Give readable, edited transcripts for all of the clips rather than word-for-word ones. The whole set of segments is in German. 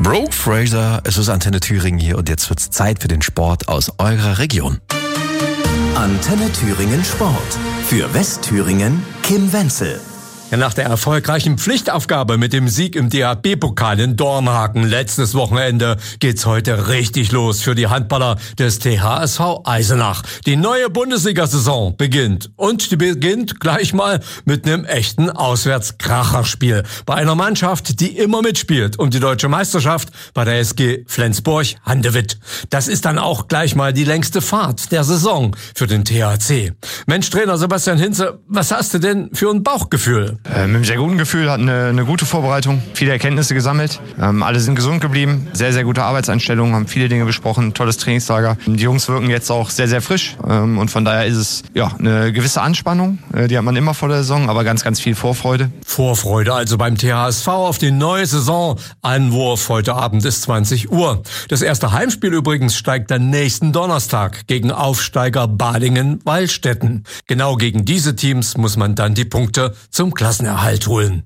Brooke Fraser, es ist Antenne Thüringen hier und jetzt wird's Zeit für den Sport aus eurer Region. Antenne Thüringen Sport. Für Westthüringen Kim Wenzel. Ja, nach der erfolgreichen Pflichtaufgabe mit dem Sieg im DHB-Pokal in Dornhaken letztes Wochenende geht's heute richtig los für die Handballer des THSV Eisenach. Die neue Bundesliga-Saison beginnt und die beginnt gleich mal mit einem echten Auswärtskracherspiel bei einer Mannschaft, die immer mitspielt um die deutsche Meisterschaft bei der SG Flensburg-Handewitt. Das ist dann auch gleich mal die längste Fahrt der Saison für den THC. Mensch, Trainer Sebastian Hinze, was hast du denn für ein Bauchgefühl? Mit einem sehr guten Gefühl, hatten eine gute Vorbereitung, viele Erkenntnisse gesammelt. Alle sind gesund geblieben, sehr, sehr gute Arbeitseinstellungen, haben viele Dinge besprochen, tolles Trainingslager. Die Jungs wirken jetzt auch sehr, sehr frisch und von daher ist es ja eine gewisse Anspannung, die hat man immer vor der Saison, aber ganz, ganz viel Vorfreude. Vorfreude also beim THSV auf die neue Saison. Anwurf heute Abend ist 20 Uhr. Das erste Heimspiel übrigens steigt dann nächsten Donnerstag gegen Aufsteiger Balingen-Wallstätten. Genau gegen diese Teams muss man dann die Punkte zum Klassenerhalt holen.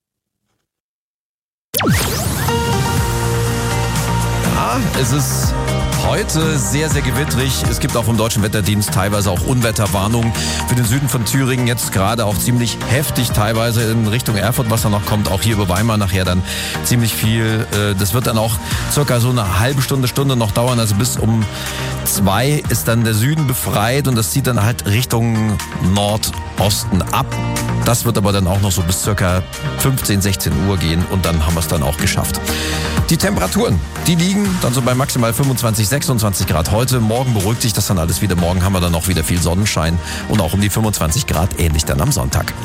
Ja, es ist heute sehr, sehr gewittrig. Es gibt auch vom Deutschen Wetterdienst teilweise auch Unwetterwarnungen für den Süden von Thüringen. Jetzt gerade auch ziemlich heftig teilweise in Richtung Erfurt, was dann noch kommt. Auch hier über Weimar nachher dann ziemlich viel. Das wird dann auch circa so eine halbe Stunde noch dauern. Also bis um 2 ist dann der Süden befreit und das zieht dann halt Richtung Nordosten ab. Das wird aber dann auch noch so bis circa 15, 16 Uhr gehen und dann haben wir es dann auch geschafft. Die Temperaturen, die liegen dann so bei maximal 25, 26 Grad heute. Morgen beruhigt sich das dann alles wieder. Morgen haben wir dann auch wieder viel Sonnenschein und auch um die 25 Grad, ähnlich dann am Sonntag.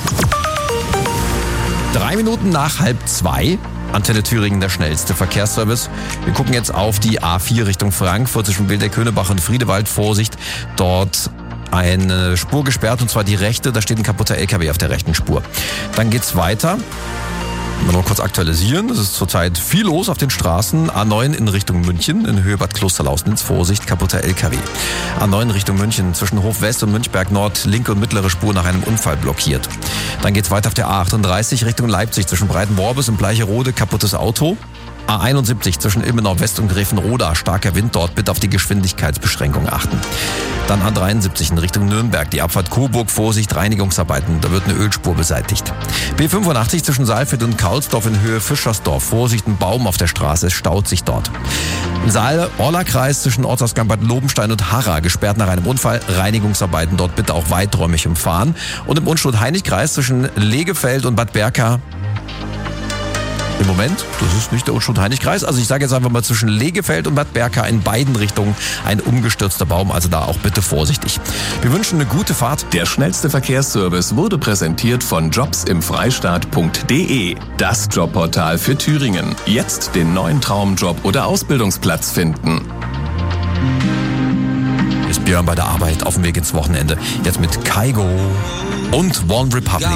3 Minuten nach 1:30. Antenne Thüringen, der schnellste Verkehrsservice. Wir gucken jetzt auf die A4 Richtung Frankfurt zwischen Wildeck-Köhnebach und Friedewald. Vorsicht, dort eine Spur gesperrt und zwar die rechte. Da steht ein kaputter LKW auf der rechten Spur. Dann geht's weiter. Noch kurz aktualisieren. Es ist zurzeit viel los auf den Straßen. A9 in Richtung München, in Höhe Bad Klosterlausnitz. Vorsicht, kaputter LKW. A9 Richtung München, zwischen Hof West und Münchberg Nord, linke und mittlere Spur nach einem Unfall blockiert. Dann geht's weiter auf der A38 Richtung Leipzig, zwischen Breitenworbis und Bleicherode, kaputtes Auto. A71 zwischen Ilmenau West und Gräfenroda, starker Wind dort, bitte auf die Geschwindigkeitsbeschränkung achten. Dann A73 in Richtung Nürnberg, die Abfahrt Coburg, Vorsicht, Reinigungsarbeiten, da wird eine Ölspur beseitigt. B85 zwischen Saalfeld und Kaulsdorf in Höhe Fischersdorf, Vorsicht, ein Baum auf der Straße, es staut sich dort. Im Saale-Orla-Kreis zwischen Ortsausgang Bad Lobenstein und Harra, gesperrt nach einem Unfall, Reinigungsarbeiten dort bitte auch weiträumig umfahren. Und im Unstrut-Heinig-Kreis zwischen Legefeld und Bad Berka, im Moment, das ist nicht der Unstrut-Heinig-Kreis, also ich sage jetzt einfach mal zwischen Legefeld und Bad Berka in beiden Richtungen ein umgestürzter Baum, also da auch bitte vorsichtig. Wir wünschen eine gute Fahrt. Der schnellste Verkehrsservice wurde präsentiert von jobsimfreistaat.de, das Jobportal für Thüringen. Jetzt den neuen Traumjob oder Ausbildungsplatz finden. Ist Björn bei der Arbeit auf dem Weg ins Wochenende. Jetzt mit Kaigo und One Republic.